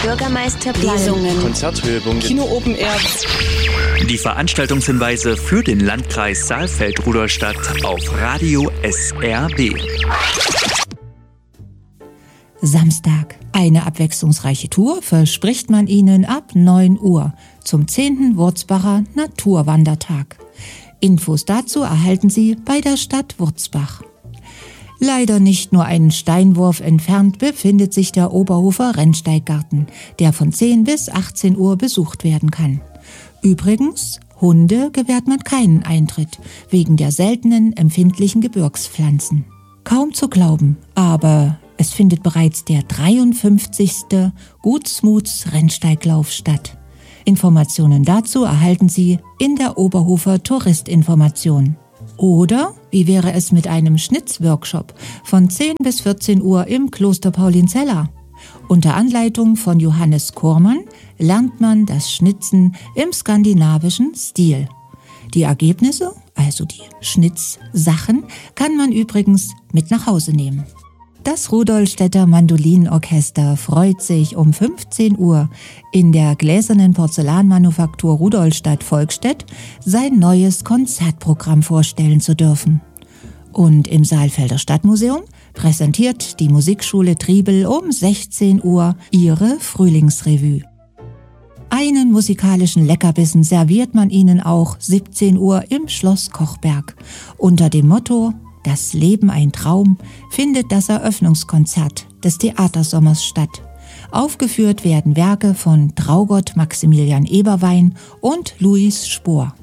Bürgermeisterplan, Lesungen, Konzerthöhepunkte, Kino Open Air. Die Veranstaltungshinweise für den Landkreis Saalfeld-Rudolstadt auf Radio SRB. Samstag. Eine abwechslungsreiche Tour verspricht man Ihnen ab 9 Uhr zum 10. Wurzbacher Naturwandertag. Infos dazu erhalten Sie bei der Stadt Wurzbach. Leider nicht nur einen Steinwurf entfernt befindet sich der Oberhofer Rennsteiggarten, der von 10 bis 18 Uhr besucht werden kann. Übrigens, Hunde gewährt man keinen Eintritt, wegen der seltenen empfindlichen Gebirgspflanzen. Kaum zu glauben, aber es findet bereits der 53. Gutsmuts Rennsteiglauf statt. Informationen dazu erhalten Sie in der Oberhofer Touristinformation. Oder wie wäre es mit einem Schnitzworkshop von 10 bis 14 Uhr im Kloster Paulinzella? Unter Anleitung von Johannes Kormann lernt man das Schnitzen im skandinavischen Stil. Die Ergebnisse, also die Schnitzsachen, kann man übrigens mit nach Hause nehmen. Das Rudolstädter Mandolinenorchester freut sich um 15 Uhr in der gläsernen Porzellanmanufaktur Rudolstadt-Volkstedt sein neues Konzertprogramm vorstellen zu dürfen. Und im Saalfelder Stadtmuseum präsentiert die Musikschule Triebel um 16 Uhr ihre Frühlingsrevue. Einen musikalischen Leckerbissen serviert man Ihnen auch 17 Uhr im Schloss Kochberg unter dem Motto Das Leben ein Traum findet das Eröffnungskonzert des Theatersommers statt. Aufgeführt werden Werke von Traugott Maximilian Eberwein und Louis Spohr.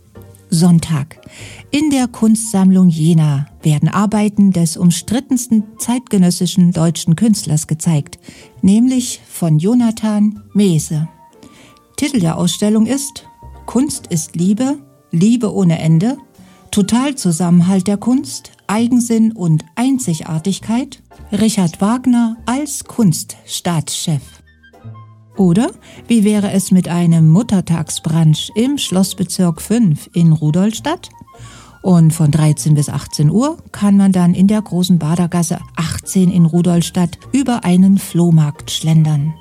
Sonntag. In der Kunstsammlung Jena werden Arbeiten des umstrittensten zeitgenössischen deutschen Künstlers gezeigt, nämlich von Jonathan Mehse. Titel der Ausstellung ist Kunst ist Liebe, Liebe ohne Ende, Totalzusammenhalt der Kunst, Eigensinn und Einzigartigkeit, Richard Wagner als Kunststaatschef. Oder wie wäre es mit einem Muttertagsbrunch im Schlossbezirk 5 in Rudolstadt? Und von 13 bis 18 Uhr kann man dann in der großen Badergasse 18 in Rudolstadt über einen Flohmarkt schlendern.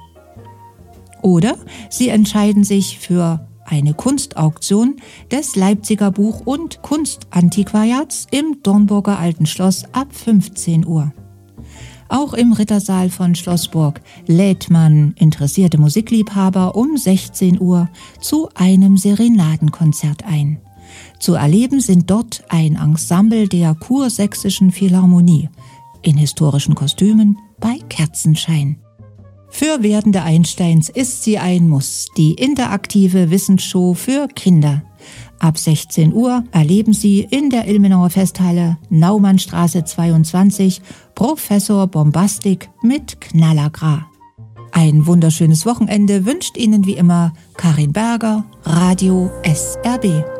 Oder Sie entscheiden sich für eine Kunstauktion des Leipziger Buch- und Kunstantiquariats im Dornburger Alten Schloss ab 15 Uhr. Auch im Rittersaal von Schlossburg lädt man interessierte Musikliebhaber um 16 Uhr zu einem Serenadenkonzert ein. Zu erleben sind dort ein Ensemble der Kursächsischen Philharmonie in historischen Kostümen bei Kerzenschein. Für werdende Einsteins ist sie ein Muss, die interaktive Wissensshow für Kinder. Ab 16 Uhr erleben Sie in der Ilmenauer Festhalle Naumannstraße 22 Professor Bombastik mit Knallergra. Ein wunderschönes Wochenende wünscht Ihnen wie immer Karin Berger, Radio SRB.